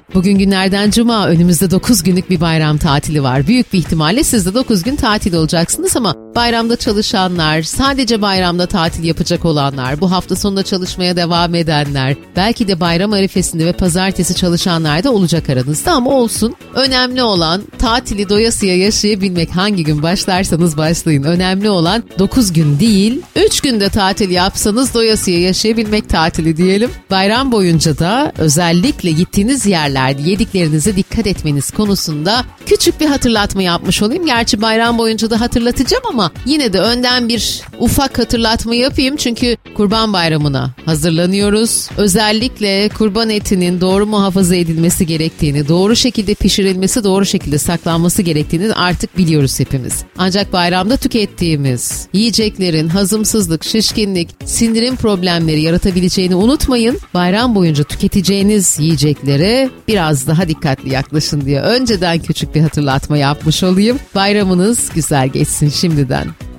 Bugün günlerden cuma, önümüzde 9 günlük bir bayram tatili var. Büyük bir ihtimalle siz de 9 gün tatil olacaksınız ama bayramda çalışanlar, sadece bayramda tatil yapacak olanlar, bu hafta sonunda çalışmaya devam edenler, belki de bayram arifesinde ve pazartesi çalışanlar da olacak aranızda ama olsun. Önemli olan tatili doyasıya yaşayabilmek. Hangi gün başlarsanız başlayın. Önemli olan 9 gün değil, 3 günde tatil yapsanız doyasıya yaşayabilmek tatili diyelim. Bayram boyunca da özellikle gittiğiniz yerlerde yediklerinize dikkat etmeniz konusunda küçük bir hatırlatma yapmış olayım. Gerçi bayram boyunca da hatırlatacağım ama yine de önden bir ufak hatırlatma yapayım. Çünkü Kurban Bayramı'na hazırlanıyoruz. Özellikle kurban etinin doğru muhafaza edilmesi gerektiğini, doğru şekilde pişirilmesi, doğru şekilde saklanması gerektiğini artık biliyoruz hepimiz. Ancak bayramda tükettiğimiz yiyeceklerin hazımsızlık, şişkinlik, sindirim problemleri yaratabileceğini unutmayın. Bayram boyunca tüketeceğiniz yiyeceklere biraz daha dikkatli yaklaşın diye önceden küçük bir hatırlatma yapmış olayım. Bayramınız güzel geçsin şimdiden.